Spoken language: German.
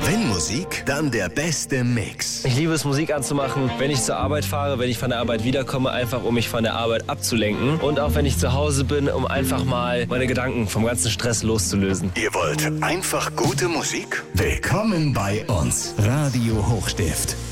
Wenn Musik, dann der beste Mix. Ich liebe es, Musik anzumachen, wenn ich zur Arbeit fahre, wenn ich von der Arbeit wiederkomme, einfach um mich von der Arbeit abzulenken. Und auch wenn ich zu Hause bin, um einfach mal meine Gedanken vom ganzen Stress loszulösen. Ihr wollt einfach gute Musik? Willkommen bei uns. Radio Hochstift.